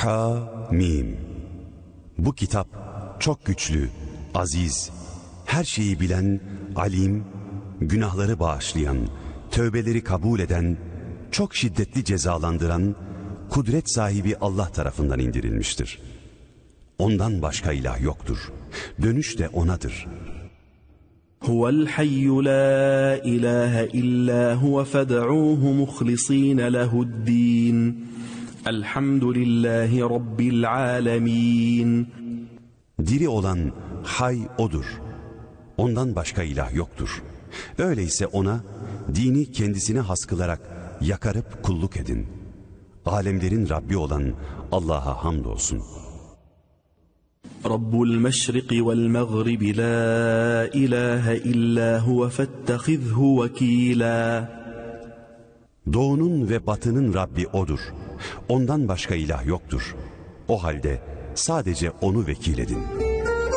Ha-Mim. Bu kitap çok güçlü, aziz, her şeyi bilen, alim, günahları bağışlayan, tövbeleri kabul eden, çok şiddetli cezalandıran, kudret sahibi Allah tarafından indirilmiştir. Ondan başka ilah yoktur. Dönüş de O'nadır. Huvel hayyu la ilahe illa huve fed'uhu muhlisîne lehu'd-dîn. Elhamdülillahi Rabbil âlemîn. Diri olan hay O'dur. Ondan başka ilah yoktur. Öyleyse O'na, dini kendisine has kılarak yakarıp kulluk edin. Alemlerin Rabbi olan Allah'a hamdolsun. Rabbul meşriki vel mağribi la ilahe illa huve fettehizhu vekîlâ. Doğunun ve batının Rabbi O'dur. Ondan başka ilah yoktur. O halde sadece O'nu vekil edin.